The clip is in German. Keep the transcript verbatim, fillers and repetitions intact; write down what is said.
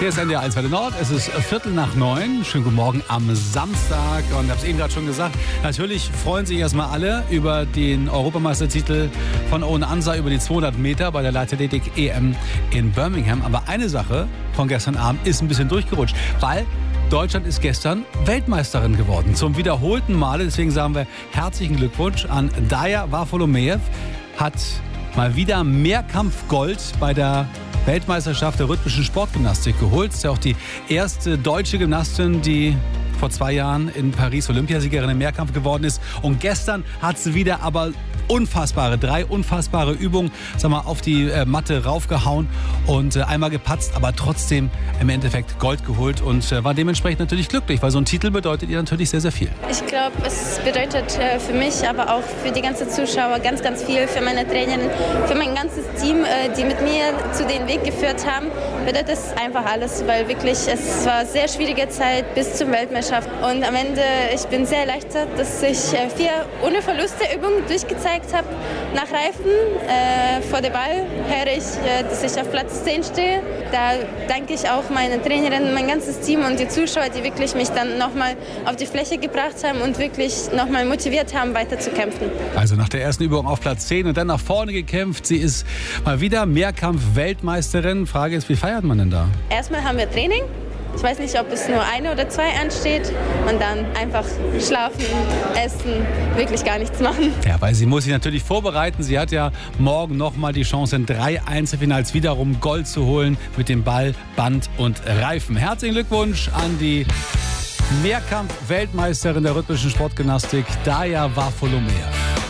Hier ist N D R eins Welle Nord. Es ist Viertel nach neun. Schönen guten Morgen am Samstag. Und ich habe es eben gerade schon gesagt, natürlich freuen sich erstmal alle über den Europameistertitel von Owen Ansa über die zweihundert Meter bei der Leichtathletik-E M in Birmingham. Aber eine Sache von gestern Abend ist ein bisschen durchgerutscht, weil Deutschland ist gestern Weltmeisterin geworden. Zum wiederholten Male. Deswegen sagen wir herzlichen Glückwunsch an Daja Varfolomeev. Hat mal wieder Mehrkampfgold bei der Weltmeisterschaft der rhythmischen Sportgymnastik geholt. Ist ja auch die erste deutsche Gymnastin, die vor zwei Jahren in Paris Olympiasiegerin im Mehrkampf geworden ist. Und gestern hat sie wieder aber unfassbare, drei unfassbare Übungen, sag mal, auf die äh, Matte raufgehauen und äh, einmal gepatzt, aber trotzdem im Endeffekt Gold geholt und äh, war dementsprechend natürlich glücklich, weil so ein Titel bedeutet ihr natürlich sehr, sehr viel. Ich glaube, es bedeutet äh, für mich, aber auch für die ganzen Zuschauer ganz, ganz viel, für meine Trainerin, für mein ganzes Team, äh, die mit mir zu den Weg geführt haben, bedeutet es einfach alles, weil wirklich, es war eine sehr schwierige Zeit bis zur Weltmeisterschaft und am Ende, ich bin sehr erleichtert, dass ich äh, vier ohne Verluste Übungen durchgezeigt habe. Nach Reifen äh, vor dem Ball höre ich, äh, dass ich auf Platz zehn stehe. Da danke ich auch meiner Trainerin, mein ganzes Team und die Zuschauer, die wirklich mich dann nochmal auf die Fläche gebracht haben und wirklich nochmal motiviert haben, weiter zu kämpfen. Also nach der ersten Übung auf Platz zehn und dann nach vorne gekämpft. Sie ist mal wieder Mehrkampf-Weltmeisterin. Frage ist, wie feiert man denn da? Erstmal haben wir Training. Ich weiß nicht, ob es nur eine oder zwei ansteht und dann einfach schlafen, essen, wirklich gar nichts machen. Ja, weil sie muss sich natürlich vorbereiten. Sie hat ja morgen nochmal die Chance, in drei Einzelfinals wiederum Gold zu holen mit dem Ball, Band und Reifen. Herzlichen Glückwunsch an die Mehrkampf-Weltmeisterin der rhythmischen Sportgymnastik, Daja Varfolomeev.